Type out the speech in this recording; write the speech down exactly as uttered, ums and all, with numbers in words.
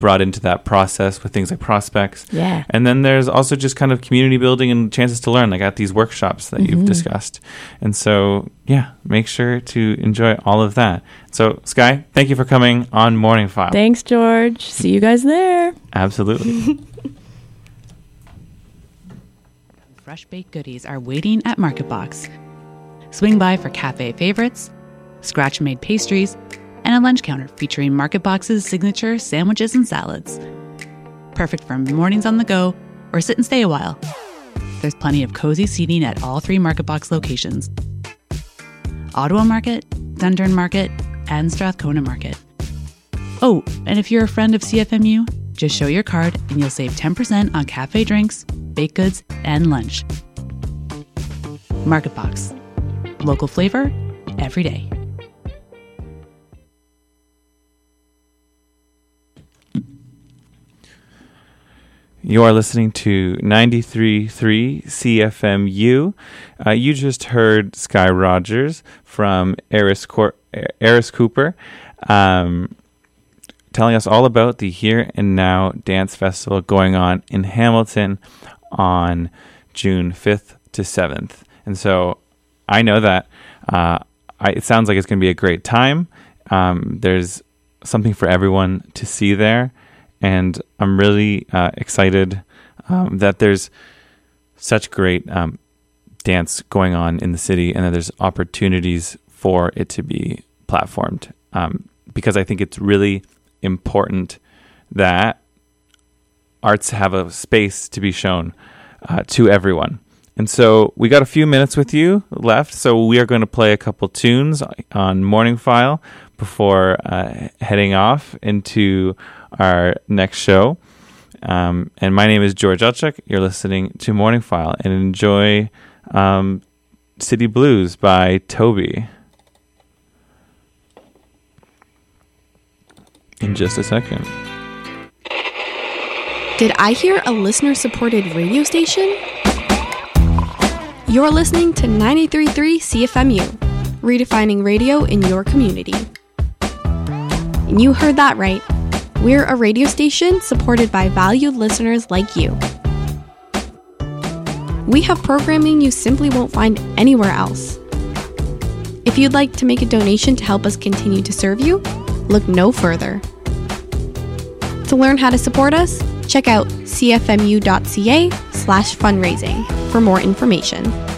brought into that process with things like prospects. Yeah. And then there's also just kind of community building and chances to learn, like at these workshops that mm-hmm. you've discussed. And so, yeah, make sure to enjoy all of that. So, Sky, thank you for coming on Morning File. Thanks, George. See you guys there. Absolutely. Fresh baked goodies are waiting at MarketBox. Swing by for cafe favorites, scratch-made pastries, and a lunch counter featuring MarketBox's signature sandwiches and salads. Perfect for mornings on the go or sit and stay a while. There's plenty of cozy seating at all three MarketBox locations: Ottawa Market, Dundurn Market, and Strathcona Market. Oh, and if you're a friend of C F M U, just show your card and you'll save ten percent on cafe drinks, baked goods, and lunch. MarketBox. Local flavor every day. You are listening to ninety-three point three C F M U. Uh, you just heard Sky Rogers from Eris, Cor- Eris Cooper um, telling us all about the Here and Now Dance Festival going on in Hamilton on June fifth to seventh. And so I know that uh, I, it sounds like it's going to be a great time. Um, there's something for everyone to see there. And I'm really uh, excited um, that there's such great um, dance going on in the city and that there's opportunities for it to be platformed. Um, because I think it's really important that arts have a space to be shown uh, to everyone. And so we got a few minutes with you left, so we are going to play a couple tunes on Morning File before uh, heading off into our next show. Um, and my name is George Elchuk. You're listening to Morning File, and enjoy um, City Blues by Toby. In just a second. Did I hear a listener-supported radio station? You're listening to ninety-three point three C F M U, redefining radio in your community. And you heard that right. We're a radio station supported by valued listeners like you. We have programming you simply won't find anywhere else. If you'd like to make a donation to help us continue to serve you, look no further. To learn how to support us, check out c f m u dot c a slash fundraising for more information.